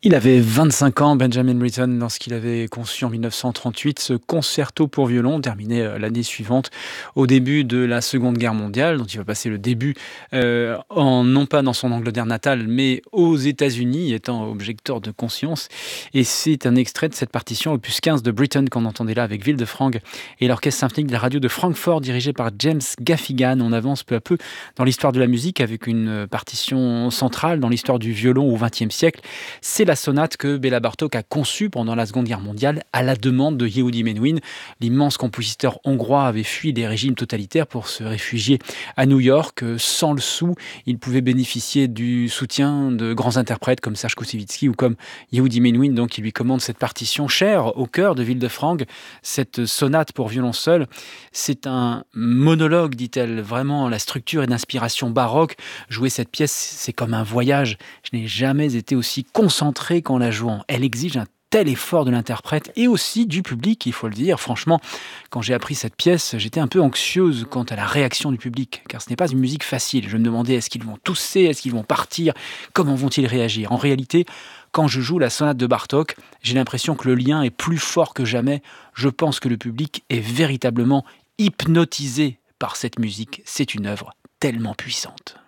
Il avait 25 ans, Benjamin Britten, lorsqu'il avait conçu en 1938 ce concerto pour violon, terminé l'année suivante, au début de la Seconde Guerre mondiale, dont il va passer le début, non pas dans son Angleterre natale, mais aux États-Unis, étant objecteur de conscience. Et c'est un extrait de cette partition, opus 15 de Britten, qu'on entendait là avec Wildefrank et l'Orchestre symphonique de la radio de Francfort, dirigé par James Gaffigan. On avance peu à peu dans l'histoire de la musique avec une partition centrale dans l'histoire du violon au XXe siècle. C'est la sonate que Béla Bartók a conçue pendant la Seconde Guerre mondiale à la demande de Yehudi Menuhin. L'immense compositeur hongrois avait fui des régimes totalitaires pour se réfugier à New York. Sans le sou, il pouvait bénéficier du soutien de grands interprètes comme Serge Koussevitzky ou comme Yehudi Menuhin. Donc il lui commande cette partition chère au cœur de Wildefrank, cette sonate pour violon seul. C'est un monologue, dit-elle, vraiment la structure et d'inspiration baroque. Jouer cette pièce, c'est comme un voyage. Je n'ai jamais été aussi concentré qu'en la jouant. Elle exige un tel effort de l'interprète et aussi du public, il faut le dire. Franchement, quand j'ai appris cette pièce, j'étais un peu anxieuse quant à la réaction du public, car ce n'est pas une musique facile. Je me demandais, est-ce qu'ils vont tousser, est-ce qu'ils vont partir, comment vont-ils réagir? En réalité, quand je joue la sonate de Bartók, j'ai l'impression que le lien est plus fort que jamais. Je pense que le public est véritablement hypnotisé par cette musique. C'est une œuvre tellement puissante.